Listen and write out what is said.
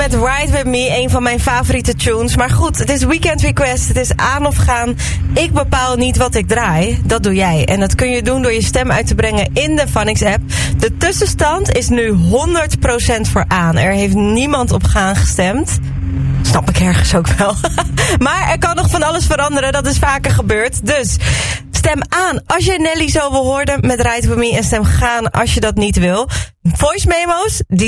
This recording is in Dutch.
met Ride With Me, een van mijn favoriete tunes. Maar goed, het is Weekend Request, het is aan of gaan. Ik bepaal niet wat ik draai, dat doe jij. En dat kun je doen door je stem uit te brengen in de Phoenix-app. De tussenstand is nu 100% voor aan. Er heeft niemand op gaan gestemd. Snap ik ergens ook wel. Maar er kan nog van alles veranderen, dat is vaker gebeurd. Dus stem aan als je Nelly zo wil horen met Ride With Me. En stem gaan als je dat niet wil. Voice memo's, die